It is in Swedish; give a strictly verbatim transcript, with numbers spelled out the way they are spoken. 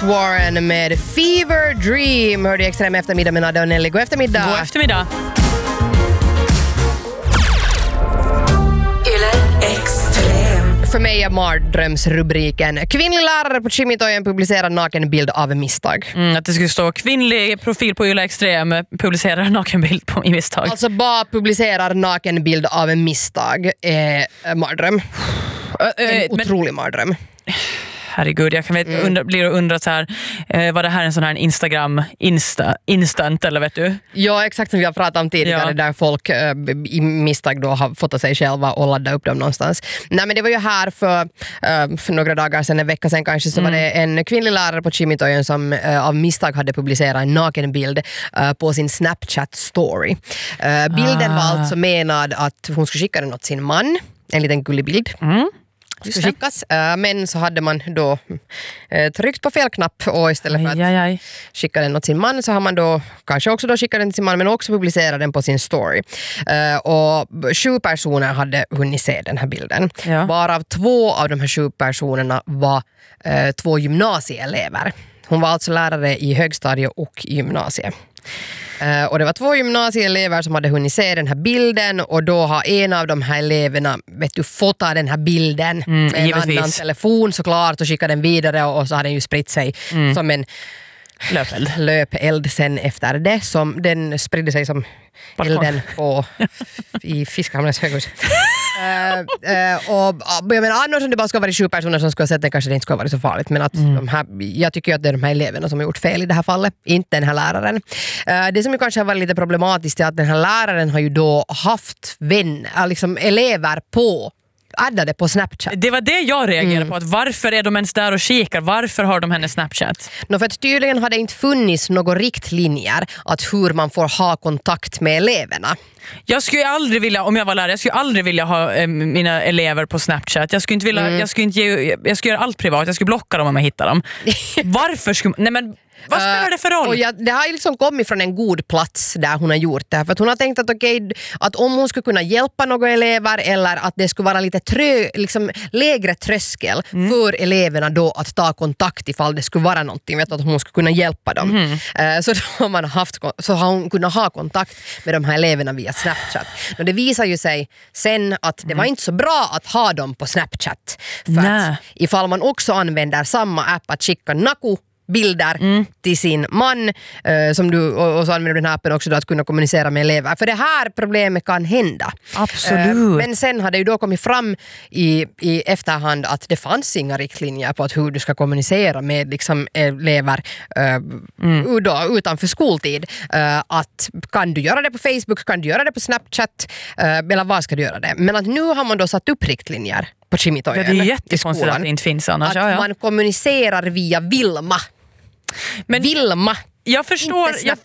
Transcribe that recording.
Alex Warren med Fever Dream. Hörde Extrem eftermiddag med Nadja och Nelly. God eftermiddag. God eftermiddag. För mig är mardrömsrubriken kvinnlig lärare på Kimitojen publicerar nakenbild av misstag. Mm, att det skulle stå kvinnlig profil på Yle Extrem publicerar nakenbild på misstag. Alltså bara publicerar nakenbild av en misstag är mardröm. En otrolig mardröm. Herregud, jag kan vet, mm. undra, blir och undra så här, eh, var det här en sån här Instagram insta, instant eller vet du? Ja, exakt som vi har pratat om tidigare, ja. Där folk äh, i misstag då har fotat sig själva och laddat upp dem någonstans. Nej, men det var ju här för, äh, för några dagar sedan, en vecka sedan kanske, så mm. var det en kvinnlig lärare på Kimitojen som äh, av misstag hade publicerat en nakenbild äh, på sin Snapchat-story. Äh, bilden ah. var alltså menad att hon skulle skicka den åt sin man, en liten gullig bild. Mm. Ska skickas, men så hade man då tryckt på fel knapp och istället för att aj, aj, aj. skicka den åt sin man så har man då kanske också då skickat den till sin man men också publicerat den på sin story. Och sju personer hade hunnit se den här bilden. Ja. Varav två av de här sju personerna var två gymnasieelever. Hon var alltså lärare i högstadie och gymnasie. Uh, och det var två gymnasieelever som hade hunnit se den här bilden och då har en av de här eleverna vet du, fotat den här bilden mm, med en givetvis. annan telefon såklart och skickat den vidare och, och så har den ju spritt sig mm. som en löpeld. löpeld sen efter det som den spridde sig som elden på i Fiskhamnens höghus. Uh, uh, och jag menar annars om det bara ska vara sju personer som skulle ha sett den kanske det inte skulle vara så farligt men att mm. de här, jag tycker att det är de här eleverna som har gjort fel i det här fallet, inte den här läraren. Uh, det som ju kanske har varit lite problematiskt är att den här läraren har ju då haft vänner, liksom elever på addade på Snapchat. Det var det jag reagerade mm. på. Att varför är de ens där och kikar? Varför har de hennes Snapchat? No, för att tydligen har det inte funnits några riktlinjer att hur man får ha kontakt med eleverna. Jag skulle aldrig vilja, om jag var lärare, jag skulle aldrig vilja ha eh, mina elever på Snapchat. Jag skulle inte vilja, mm. jag skulle inte ge, jag skulle göra allt privat. Jag skulle blocka dem om jag hittar dem. Varför skulle nej men vad spelar det för roll? Och ja, det har ju liksom kommit från en god plats där hon har gjort det här. För att hon har tänkt att okej, okay, att om hon skulle kunna hjälpa några elever eller att det skulle vara lite trö, liksom lägre tröskel mm. för eleverna då att ta kontakt ifall det skulle vara någonting. Vet du, att hon skulle kunna hjälpa dem. Mm. Uh, så, då har man haft, så har hon kunnat ha kontakt med de här eleverna via Snapchat. Och det visar ju sig sen att det mm. var inte så bra att ha dem på Snapchat. För Nä. att ifall man också använder samma app att skicka naku bilder mm. till sin man uh, som du, och, och så använder den här appen också då att kunna kommunicera med elever. För det här problemet kan hända. Absolut. Uh, men sen har det ju då kommit fram i, i efterhand att det fanns inga riktlinjer på att hur du ska kommunicera med liksom, elever uh, mm. då, utanför skoltid. Uh, att kan du göra det på Facebook, kan du göra det på Snapchat uh, eller vad ska du göra det? Men att nu har man då satt upp riktlinjer på Kimitojen. Ja, det är jättekonstigt att det inte finns annars. Att ja, ja. man kommunicerar via Vilma. Men Vilma. Jag förstår, jag,